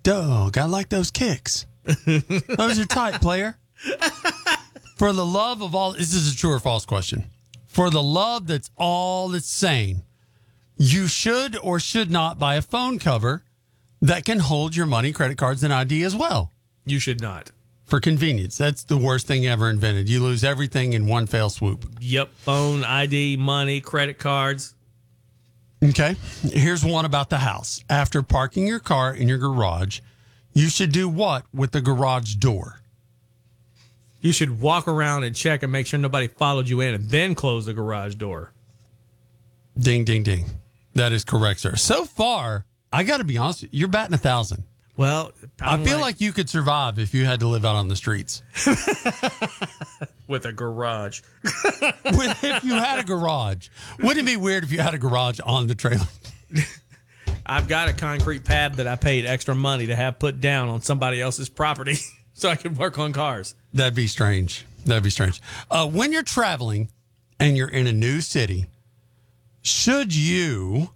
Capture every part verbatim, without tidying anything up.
Dog, I like those kicks. Those are tight, player. For the love of all, this is a true or false question. For the love that's all that's sane, you should or should not buy a phone cover that can hold your money, credit cards, and I D as well. You should not. For convenience. That's the worst thing ever invented. You lose everything in one fell swoop. Yep. Phone, I D, money, credit cards. Okay. Here's one about the house. After parking your car in your garage, you should do what with the garage door? You should walk around and check and make sure nobody followed you in and then close the garage door. Ding, ding, ding. That is correct, sir. So far, I got to be honest, you're batting a thousand. Well, I'm I feel like, like you could survive if you had to live out on the streets. With a garage. With, if you had a garage. Wouldn't it be weird if you had a garage on the trailer? I've got a concrete pad that I paid extra money to have put down on somebody else's property so I could work on cars. That'd be strange. That'd be strange. Uh, when you're traveling and you're in a new city, should you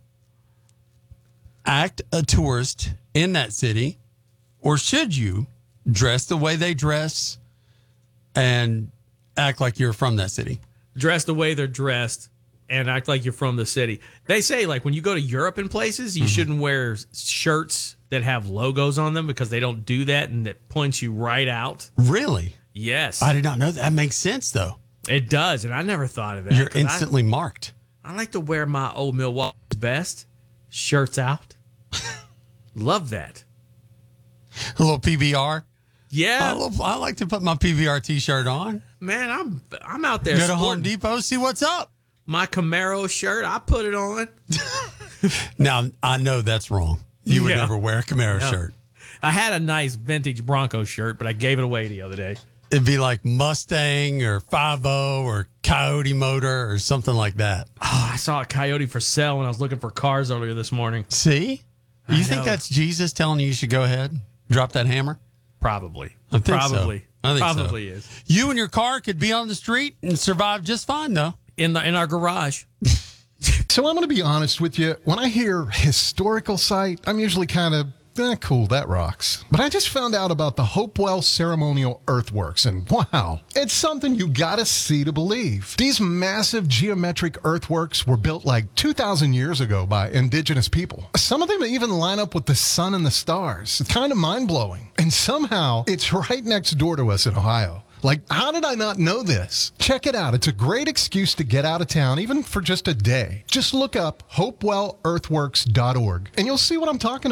act a tourist in that city, or should you dress the way they dress and act like you're from that city? Dress the way they're dressed and act like you're from the city. They say, like, when you go to Europe and places, you mm-hmm. shouldn't wear shirts that have logos on them because they don't do that, and it points you right out. Really? Yes. I did not know that. That makes sense, though. It does, and I never thought of that. You're instantly I, marked. I like to wear my old Milwaukee's best. Shirts out. Love that. A little P B R. Yeah, I, love, I like to put my P B R T-shirt on. Man, I'm I'm out there. Go to Home Depot, see what's up. My Camaro shirt, I put it on. Now I know that's wrong. You would yeah. never wear a Camaro no. shirt. I had a nice vintage Bronco shirt, but I gave it away the other day. It'd be like Mustang or five oh or Coyote Motor or something like that. Oh, I saw a Coyote for sale when I was looking for cars earlier this morning. See? You I think know. That's Jesus telling you you should go ahead, drop that hammer? Probably. I think Probably. So. I think Probably so. is. You and your car could be on the street and survive just fine, though. In the in our garage. So I'm going to be honest with you. When I hear historical site, I'm usually kind of, eh, cool, that rocks. But I just found out about the Hopewell Ceremonial Earthworks, and wow, it's something you gotta see to believe. These massive geometric earthworks were built like two thousand years ago by indigenous people. Some of them even line up with the sun and the stars. It's kind of mind-blowing. And somehow, it's right next door to us in Ohio. Like, how did I not know this? Check it out. It's a great excuse to get out of town, even for just a day. Just look up hopewell earthworks dot org, and you'll see what I'm talking about.